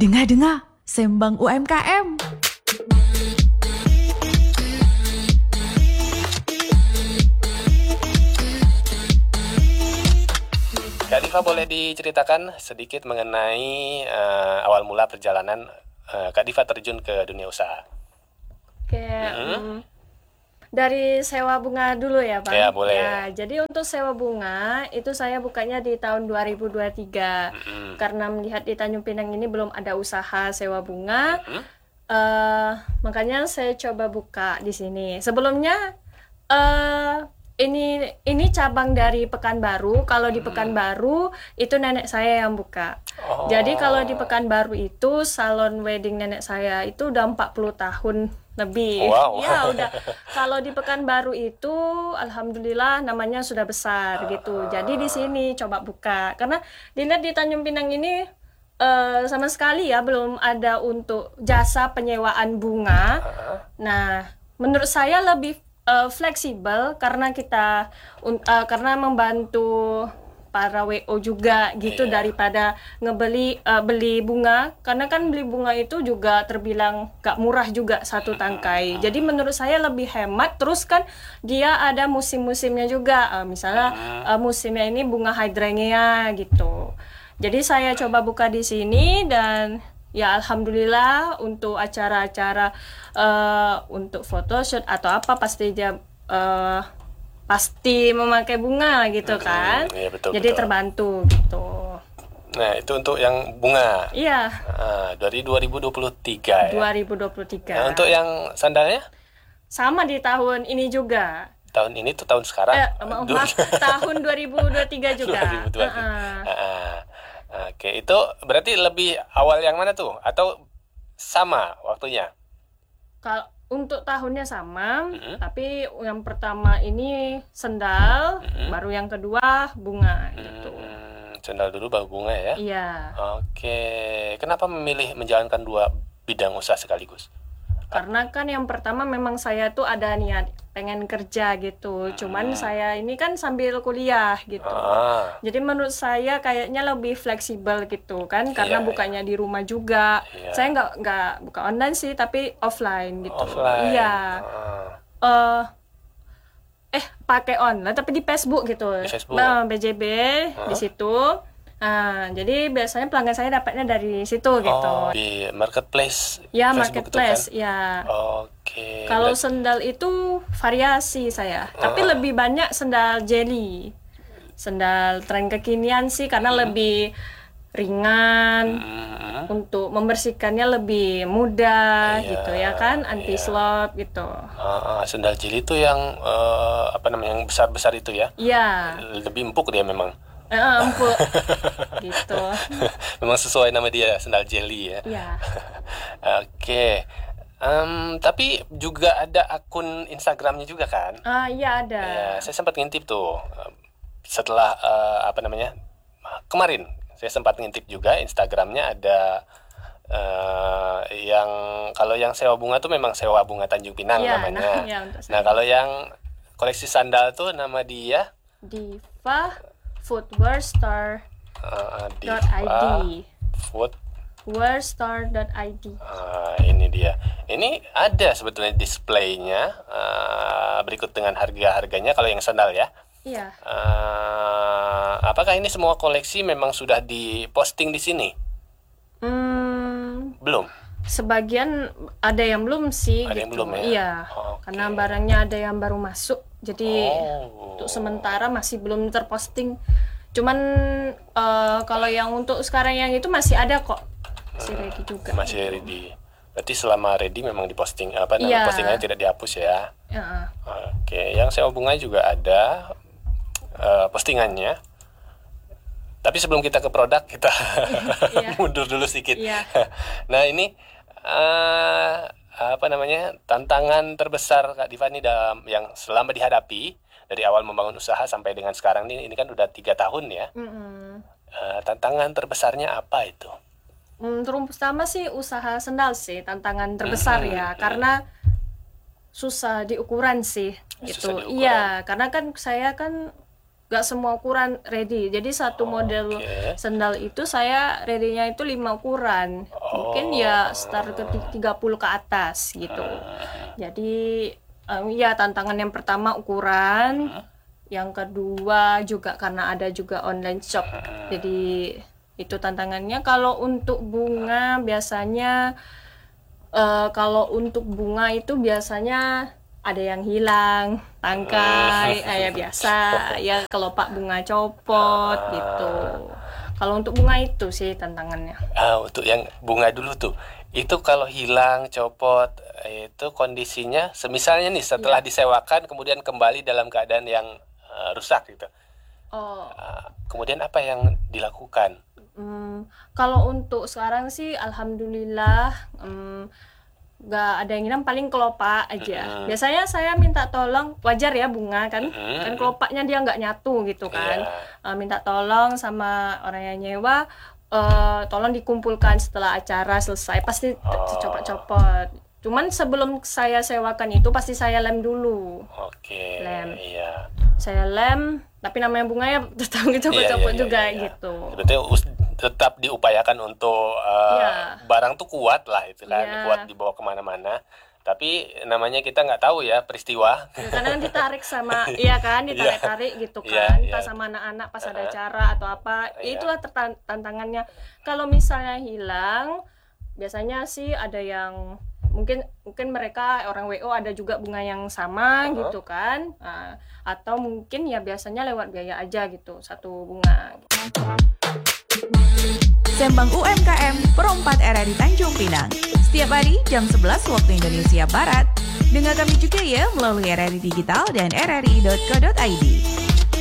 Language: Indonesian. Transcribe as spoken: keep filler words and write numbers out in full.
Dengar-dengar, sembang U M K M. Kak Diva, boleh diceritakan sedikit mengenai uh, awal mula perjalanan uh, Kak Diva terjun ke dunia usaha? Oke, Mm-hmm. mm, dari sewa bunga dulu ya, Bang. Ya, boleh. Ya, jadi untuk sewa bunga itu saya bukanya di tahun dua ribu dua puluh tiga. Mm-hmm. Karena melihat di Tanjung Pinang ini belum ada usaha sewa bunga, Mm-hmm. eh, makanya saya coba buka di sini. Sebelumnya eh ini ini cabang dari Pekanbaru. Kalau di Pekanbaru itu nenek saya yang buka. Oh. Jadi kalau di Pekanbaru itu salon wedding nenek saya itu udah empat puluh tahun lebih. Wow. Ya udah. Kalau di Pekanbaru itu alhamdulillah namanya sudah besar gitu. Jadi di sini coba buka. Karena dilihat di Tanjung Pinang ini eh, sama sekali ya belum ada untuk jasa penyewaan bunga. Uh-huh. Nah, menurut saya lebih uh, fleksibel karena kita un- uh, karena membantu para W O juga gitu Iya. daripada ngebeli uh, beli bunga, karena kan beli bunga itu juga terbilang gak murah juga satu tangkai. Jadi menurut saya lebih hemat. Terus kan dia ada musim-musimnya juga. Uh, misalnya uh, musimnya ini bunga hydrangea gitu. Jadi saya coba buka di sini dan ya alhamdulillah untuk acara-acara uh, untuk photoshoot atau apa pasti dia uh, pasti memakai bunga gitu kan. Iya, betul, Jadi betul. terbantu gitu. Nah, itu untuk yang bunga. Iya, Uh, dari dua ribu dua puluh tiga ya. dua ribu dua puluh tiga. Nah, untuk yang sandalnya Sama di tahun ini juga. tahun ini tuh tahun sekarang. Eh, maaf, Du- maaf, tahun dua ribu dua puluh tiga juga. dua ribu dua puluh tiga. Uh-uh. Ah, Oke, itu berarti lebih awal yang mana tuh? Atau sama waktunya? Kalau untuk tahunnya sama, Mm-mm. tapi yang pertama ini sendal, Mm-mm. baru yang kedua bunga gitu. Hmm, sendal dulu baru bunga ya? Iya, Oke, kenapa memilih menjalankan dua bidang usaha sekaligus? karena kan yang pertama memang saya tuh ada niat pengen kerja gitu. Cuman saya ini kan sambil kuliah gitu. Ah, Jadi menurut saya kayaknya lebih fleksibel gitu kan, karena Iya, bukanya di rumah juga. Iya. Saya nggak nggak buka online sih, tapi offline gitu. offline. Iya. Ah, eh eh pakai online tapi di Facebook gitu. Di Facebook. Nah, B J B Hah? di situ. Nah, jadi biasanya pelanggan saya dapatnya dari situ gitu. Oh, di marketplace. Ya, Facebook itu marketplace, kan? ya. Oke. Kalau berat- sendal itu variasi saya, tapi Ah. lebih banyak sendal jelly. Sendal tren kekinian sih karena lebih ringan, Hmm, untuk membersihkannya lebih mudah Iya, gitu ya kan, anti iya. slop gitu. ah, ah, sendal jeli itu yang eh, apa namanya yang besar-besar itu ya? Iya. Lebih empuk dia memang. Eh, empuk gitu. Memang sesuai nama dia, sendal jelly ya. Iya. Oke. Em, tapi juga ada akun Instagramnya juga kan? Ah, iya ada. Ya, saya sempat ngintip tuh em, setelah eh, apa namanya kemarin saya sempat ngintip juga Instagramnya ada eh, yang kalau yang sewa bunga tuh memang sewa bunga Tanjung Pinang Iya, namanya. nah, ya, untuk Nah saya. kalau yang koleksi sandal tuh nama dia Diva Footwear Store eh, dot I D. Diva Food. Wear Store dot I D. Ah, ini dia. Ini ada sebetulnya displaynya eh, berikut dengan harga-harganya kalau yang sandal ya. Iya. Eh, apakah ini semua koleksi memang sudah diposting di sini? Hmm, Belum. sebagian ada yang belum sih Ada yang gitu. belum ya? Iya. Oke. Karena barangnya ada yang baru masuk. Jadi Oh. untuk sementara masih belum terposting. Cuman eh, kalau yang untuk sekarang yang itu masih ada kok. Masih ready juga. Masih ready. Berarti selama ready memang diposting apa namanya Iya. postingannya tidak dihapus ya. Heeh. Oke, yang sewa bunga juga ada eh, postingannya. Tapi sebelum kita ke produk kita Iya. mundur dulu sedikit. Iya. Nah ini eh, apa namanya tantangan terbesar Kak Diva ini dalam yang selama dihadapi dari awal membangun usaha sampai dengan sekarang ini ini kan udah tiga tahun ya. Mm-mm. Eh, tantangan terbesarnya apa itu? Hmm, terus pertama sih usaha sendal sih tantangan terbesar Mhm, ya, mhm. karena susah diukuran sih Susah gitu. diukuran. Iya, karena kan saya kan gak semua ukuran ready. Jadi satu model Oke. sendal itu saya ready-nya itu lima ukuran. Mungkin ya start ke tiga puluh ke atas gitu. Jadi um, ya tantangan yang pertama ukuran, yang kedua juga karena ada juga online shop. Jadi itu tantangannya. Kalau untuk bunga biasanya uh, kalau untuk bunga itu biasanya ada yang hilang tangkai, eh, ya biasa ya kelopak bunga copot gitu. Kalau untuk bunga itu sih tantangannya. Ah, untuk yang bunga dulu tuh, itu kalau hilang, copot, itu kondisinya, semisalnya nih setelah Iya. disewakan kemudian kembali dalam keadaan yang uh, rusak gitu. Oh, Ah, kemudian apa yang dilakukan? hmm, kalau untuk sekarang sih alhamdulillah hmm, nggak ada yang hilang, paling kelopak aja. Mm-mm. Biasanya saya minta tolong, wajar ya bunga kan, Mm-mm. kan kelopaknya dia nggak nyatu gitu kan. Iya. Eh, minta tolong sama orang yang nyewa, eh, tolong dikumpulkan setelah acara selesai, pasti t- Oh. dicopot-copot. Cuman sebelum saya sewakan itu pasti saya lem dulu. Oke, Lem. iya. Saya lem, tapi namanya bunga ya tetap Iya, dicopot-copot iya, iya, juga iya. gitu. Berarti us- tetap diupayakan untuk uh, Iya. barang tuh kuat lah itu kan, Iya. kuat dibawa kemana-mana. Tapi namanya kita nggak tahu ya peristiwa. Ya, karena kan ditarik sama, iya kan, ditarik-tarik gitu Iya, kan, iya. entah sama anak-anak pas ada Uh-uh. acara atau apa, Iya. itulah tertan- tantangannya. Kalau misalnya hilang, biasanya sih ada yang mungkin mungkin mereka orang W O ada juga bunga yang sama Uh-huh. gitu kan. Nah, atau mungkin ya biasanya lewat biaya aja gitu satu bunga. Sembang U M K M Perempat R R I Tanjung Pinang. Setiap hari jam sebelas waktu Indonesia Barat. Dengar kami juga ya melalui R R I Digital dan r r i dot co dot i d.